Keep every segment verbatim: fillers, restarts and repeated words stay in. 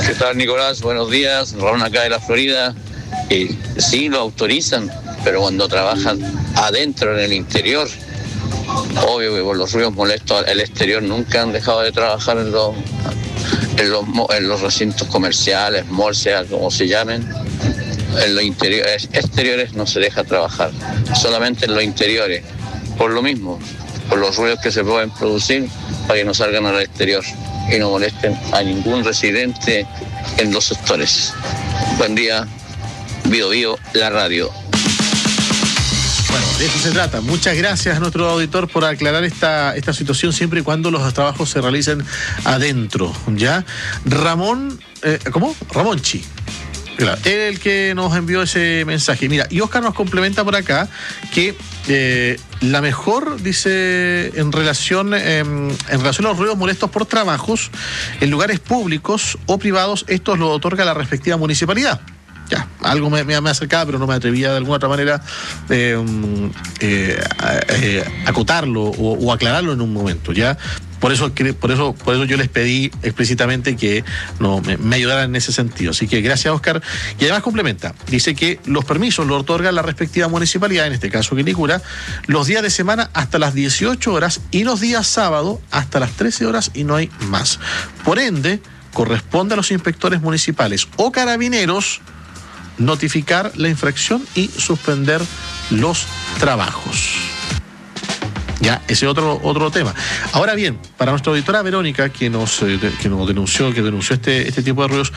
¿Qué tal, Nicolás? Buenos días. Raúl acá de la Florida. Eh, sí, lo autorizan, pero cuando trabajan adentro, en el interior, obvio que por los ruidos molestos el exterior nunca han dejado de trabajar en los, en los, en los recintos comerciales, malls, sea como se llamen. En los interiores, exteriores no se deja trabajar, solamente en los interiores, por lo mismo, por los ruidos que se pueden producir, para que no salgan al exterior y no molesten a ningún residente en los sectores. Buen día, Bio Bio, la radio. Bueno, de eso se trata. Muchas gracias a nuestro auditor por aclarar esta, esta situación siempre y cuando los trabajos se realicen adentro, ¿ya? Ramón, eh, ¿cómo? Ramonchi. Claro, él es el que nos envió ese mensaje. Mira, y Oscar nos complementa por acá que eh, la mejor, dice, en relación, eh, en relación a los ruidos molestos por trabajos en lugares públicos o privados, estos lo otorga la respectiva municipalidad. Ya, algo me, me, me acercaba, pero no me atrevía de alguna otra manera eh, eh, eh, acotarlo o, o aclararlo en un momento, ¿ya? Por eso, por eso, por eso yo les pedí explícitamente que no, me, me ayudaran en ese sentido. Así que gracias, Oscar. Y además complementa, dice que los permisos los otorga la respectiva municipalidad, en este caso Quilicura, los días de semana hasta las dieciocho horas y los días sábado hasta las trece horas y no hay más. Por ende, corresponde a los inspectores municipales o carabineros notificar la infracción y suspender los trabajos. Ya, ese otro otro tema. Ahora bien, para nuestra auditora Verónica, que nos, eh, que nos denunció, que denunció este, este tipo de ruidos,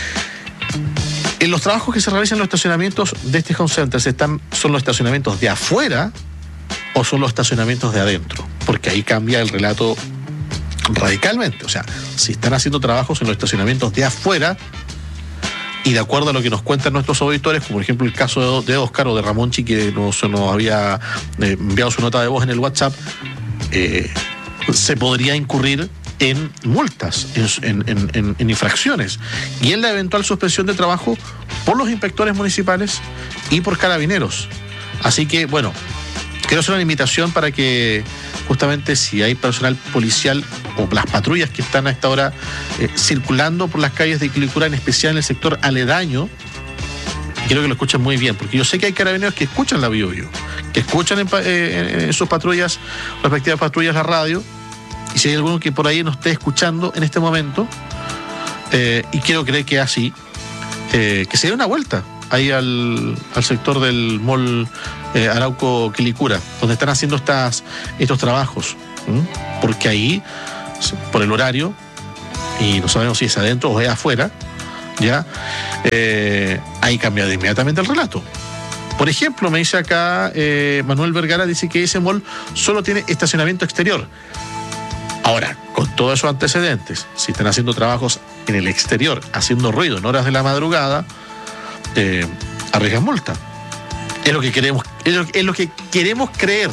en los trabajos que se realizan en los estacionamientos de este home center, ¿están, ¿son los estacionamientos de afuera o son los estacionamientos de adentro? Porque ahí cambia el relato radicalmente. O sea, si están haciendo trabajos en los estacionamientos de afuera, y de acuerdo a lo que nos cuentan nuestros auditores, como por ejemplo el caso de Oscar o de Ramonchi, que nos, nos había eh, enviado su nota de voz en el WhatsApp, eh, se podría incurrir en multas, en, en, en, en infracciones y en la eventual suspensión de trabajo por los inspectores municipales y por carabineros. Así que, bueno, quiero hacer una invitación para que justamente si hay personal policial o las patrullas que están a esta hora eh, circulando por las calles de Quilicura, en especial en el sector aledaño, quiero que lo escuchen muy bien, porque yo sé que hay carabineros que escuchan la Bio Bio, que escuchan en, eh, en sus patrullas, respectivas patrullas, la radio, y si hay alguno que por ahí nos esté escuchando en este momento, eh, y quiero creer que así, eh, que se dé una vuelta ahí al, al sector del mall eh, Arauco Quilicura, donde están haciendo estas, estos trabajos, ¿m? Porque ahí, por el horario, y no sabemos si es adentro o es afuera, ya, eh, ahí cambia de inmediatamente el relato. Por ejemplo, me dice acá eh, Manuel Vergara, dice que ese mall solo tiene estacionamiento exterior. Ahora, con todos esos antecedentes, si están haciendo trabajos en el exterior, haciendo ruido en horas de la madrugada, Eh, arriesgan multa. Es lo que queremos, es lo, es lo que queremos creer,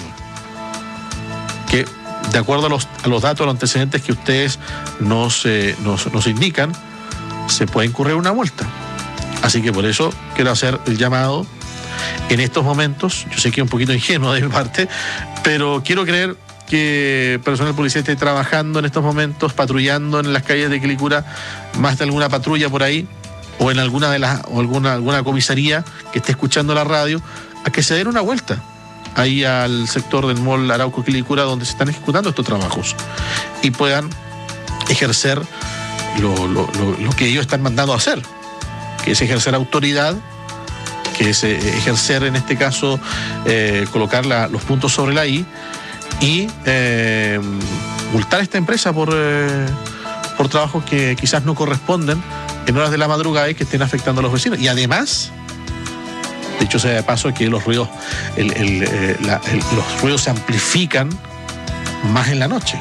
que de acuerdo a los, a los datos, a los antecedentes que ustedes nos, eh, nos, nos indican, se puede incurrir una multa. Así que por eso quiero hacer el llamado en estos momentos. Yo sé que es un poquito ingenuo de mi parte, pero quiero creer que el personal policial esté trabajando en estos momentos, patrullando en las calles de Quilicura, más de alguna patrulla por ahí, o en alguna de las o alguna alguna comisaría que esté escuchando la radio, a que se den una vuelta ahí al sector del mall Arauco Quilicura, donde se están ejecutando estos trabajos, y puedan ejercer lo, lo, lo, lo que ellos están mandando a hacer, que es ejercer autoridad, que es eh, ejercer en este caso eh, colocar la, los puntos sobre la I y eh, multar a esta empresa por, eh, por trabajos que quizás no corresponden en horas de la madrugada y que estén afectando a los vecinos. Y además, dicho sea de paso, que los ruidos, el, el, eh, la, el, los ruidos se amplifican más en la noche.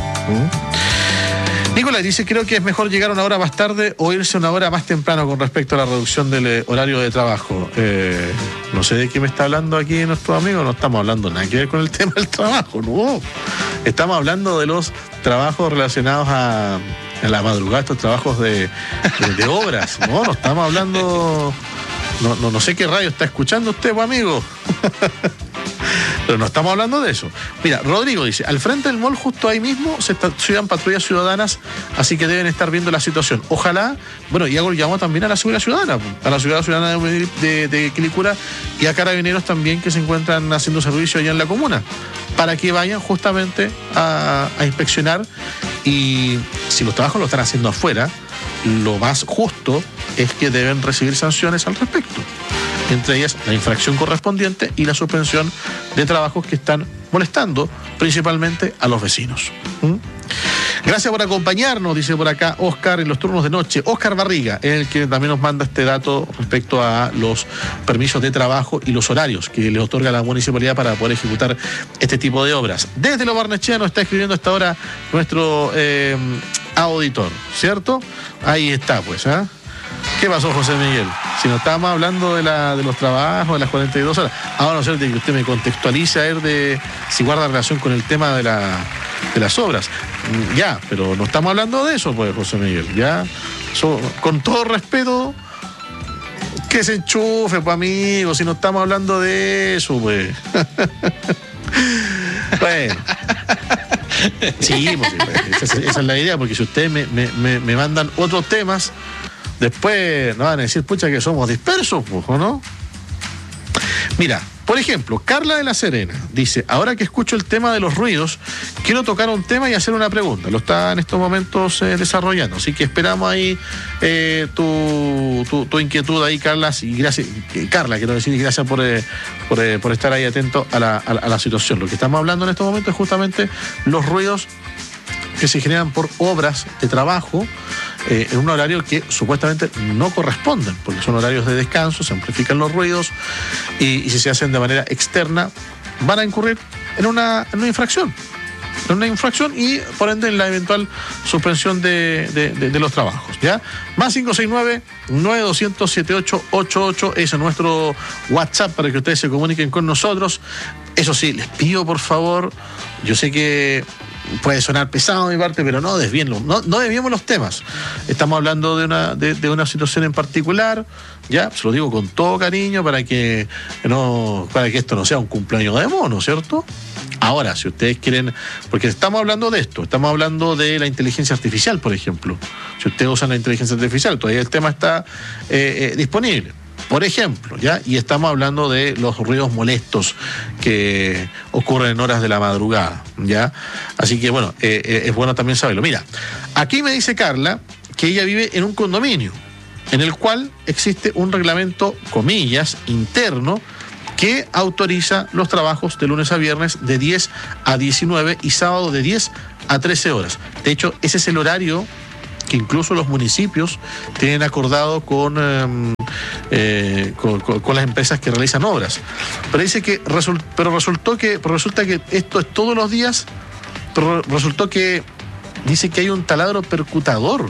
¿Mm? Nicolás dice, creo que es mejor llegar una hora más tarde o irse una hora más temprano con respecto a la reducción del eh, horario de trabajo. Eh, no sé de qué me está hablando aquí nuestro amigo, no estamos hablando nada que ver con el tema del trabajo, no. Estamos hablando de los trabajos relacionados a... en la madrugada, estos trabajos de, de, de obras, no, no estamos hablando, no, no, no sé qué radio está escuchando usted, pues, amigo. Pero no estamos hablando de eso. Mira, Rodrigo dice, al frente del mall, justo ahí mismo, se estacionan patrullas ciudadanas, así que deben estar viendo la situación. Ojalá, bueno, y hago el llamado también a la Seguridad Ciudadana, a la Seguridad Ciudadana de, de, de Quilicura y a Carabineros también, que se encuentran haciendo servicio allá en la comuna, para que vayan justamente a, a inspeccionar, y si los trabajos lo están haciendo afuera, lo más justo es que deben recibir sanciones al respecto. Entre ellas la infracción correspondiente y la suspensión de trabajos que están molestando principalmente a los vecinos. ¿Mm? Gracias por acompañarnos, dice por acá Oscar, en los turnos de noche. Oscar Barriga es el que también nos manda este dato respecto a los permisos de trabajo y los horarios que le otorga la municipalidad para poder ejecutar este tipo de obras. Desde Lo Barnechea nos está escribiendo hasta ahora nuestro eh, auditor, ¿cierto? Ahí está, pues, ¿ah? ¿eh? ¿Qué pasó, José Miguel? Si no estábamos hablando de, la, de los trabajos, de las cuarenta y dos horas. Ahora, no sé, de que usted me contextualice a ver de si guarda relación con el tema de, la, de las obras. Ya, pero no estamos hablando de eso, pues, José Miguel. Ya, so, con todo respeto, que se enchufe, pues, amigo, si no estamos hablando de eso, pues. Bueno. Sí, porque esa, esa es la idea, porque si ustedes me, me, me, me mandan otros temas, después nos van a decir, pucha, que somos dispersos, pues, ¿o no? Mira, por ejemplo, Carla de La Serena dice, ahora que escucho el tema de los ruidos, quiero tocar un tema y hacer una pregunta. Lo está en estos momentos eh, desarrollando, así que esperamos ahí eh, tu, tu, tu inquietud ahí, Carla, y gracias, Carla, quiero decir, gracias por, eh, por, eh, por estar ahí atento a la, a, a la situación. Lo que estamos hablando en estos momentos es justamente los ruidos que se generan por obras de trabajo eh, en un horario que supuestamente no corresponden, porque son horarios de descanso, se amplifican los ruidos y, y si se hacen de manera externa van a incurrir en una, en una infracción, en una infracción y por ende en la eventual suspensión de, de, de, de los trabajos, ¿ya? Más cinco seis nueve, nueve dos cero cero, siete ocho ocho ocho es nuestro WhatsApp para que ustedes se comuniquen con nosotros. Eso sí, les pido por favor, yo sé que puede sonar pesado de mi parte, pero no desviemos, no, no desviemos los temas. Estamos hablando de una, de, de una situación en particular, ya, se lo digo con todo cariño para que no, para que esto no sea un cumpleaños de mono, ¿cierto? Ahora, si ustedes quieren, porque estamos hablando de esto, estamos hablando de la inteligencia artificial, por ejemplo. Si ustedes usan la inteligencia artificial, todavía el tema está eh, eh, disponible. Por ejemplo, ¿ya? Y estamos hablando de los ruidos molestos que ocurren en horas de la madrugada, ¿ya? Así que, bueno, eh, eh, es bueno también saberlo. Mira, aquí me dice Carla que ella vive en un condominio en el cual existe un reglamento, comillas, interno, que autoriza los trabajos de lunes a viernes de diez a diecinueve y sábado de diez a trece horas. De hecho, ese es el horario que incluso los municipios tienen acordado con, eh, eh, con, con, con las empresas que realizan obras. Pero dice que result, pero resultó que pero resulta que esto es todos los días, pero resultó que dice que hay un taladro percutador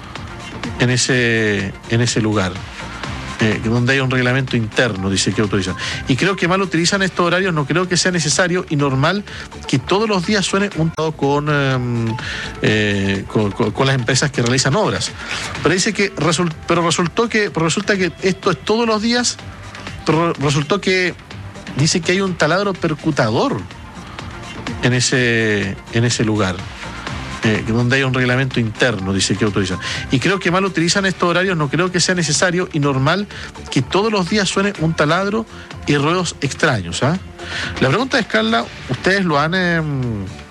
en ese, en ese lugar. Eh, donde hay un reglamento interno, dice que autoriza. Y creo que mal utilizan estos horarios, no creo que sea necesario y normal que todos los días suene un con, eh, eh, con, con, con las empresas que realizan obras. Pero dice que result, pero resultó que pero resulta que esto es todos los días, pero resultó que dice que hay un taladro percutador en ese, en ese lugar. Eh, donde hay un reglamento interno, dice que autoriza. Y creo que mal utilizan estos horarios, no creo que sea necesario y normal que todos los días suene un taladro y ruidos extraños, ¿ah? La pregunta es, Carla, ¿ustedes lo han... Eh,